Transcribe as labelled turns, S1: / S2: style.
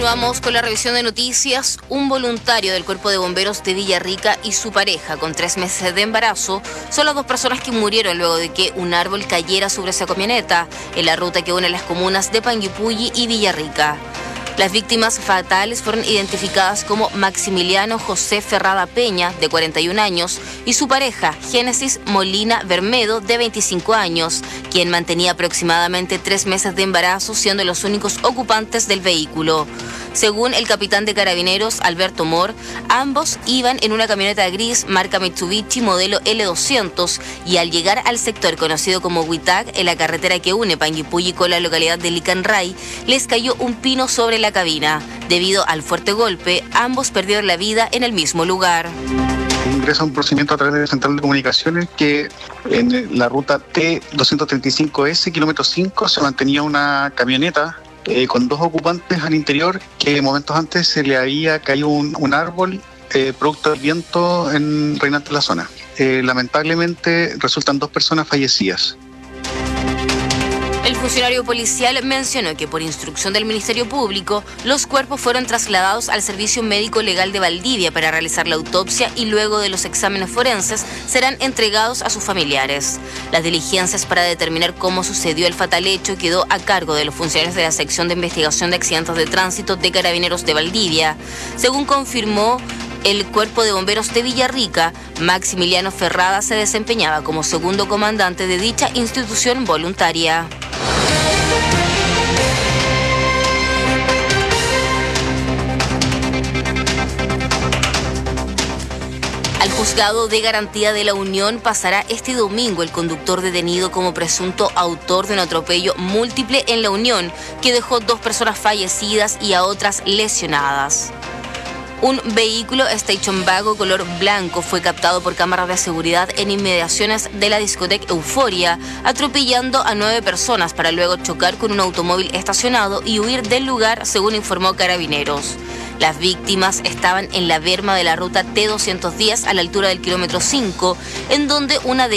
S1: Continuamos con la revisión de noticias. Un voluntario del Cuerpo de Bomberos de Villarrica y su pareja con 3 meses de embarazo son las 2 personas que murieron luego de que un árbol cayera sobre esa camioneta en la ruta que une las comunas de Panguipulli y Villarrica. Las víctimas fatales fueron identificadas como Maximiliano José Ferrada Peña, de 41 años, y su pareja, Génesis Molina Bermedo, de 25 años, quien mantenía aproximadamente 3 meses de embarazo, siendo los únicos ocupantes del vehículo. Según el capitán de Carabineros, Alberto Mor, ambos iban en una camioneta gris marca Mitsubishi modelo L200 y al llegar al sector conocido como Huitag, en la carretera que une Panguipulli con la localidad de Licanray, les cayó un pino sobre la cabina. Debido al fuerte golpe, ambos perdieron la vida en el mismo lugar.
S2: Ingresa un procedimiento a través de la Central de Comunicaciones que en la ruta T235S, kilómetro 5, se mantenía una camioneta con 2 ocupantes al interior, que momentos antes se le había caído un árbol producto del viento reinante en la zona. Lamentablemente resultan 2 personas fallecidas.
S1: El funcionario policial mencionó que por instrucción del Ministerio Público, los cuerpos fueron trasladados al Servicio Médico Legal de Valdivia para realizar la autopsia y luego de los exámenes forenses serán entregados a sus familiares. Las diligencias para determinar cómo sucedió el fatal hecho quedó a cargo de los funcionarios de la Sección de Investigación de Accidentes de Tránsito de Carabineros de Valdivia. Según confirmó el Cuerpo de Bomberos de Villarrica, Maximiliano Ferrada se desempeñaba como segundo comandante de dicha institución voluntaria. Al Juzgado de Garantía de la Unión pasará este domingo el conductor detenido como presunto autor de un atropello múltiple en la Unión que dejó 2 personas fallecidas y a otras lesionadas. Un vehículo Station Wagon color blanco fue captado por cámaras de seguridad en inmediaciones de la discoteca Euforia, atropellando a 9 personas para luego chocar con un automóvil estacionado y huir del lugar, según informó Carabineros. Las víctimas estaban en la berma de la ruta T210 a la altura del kilómetro 5, en donde una de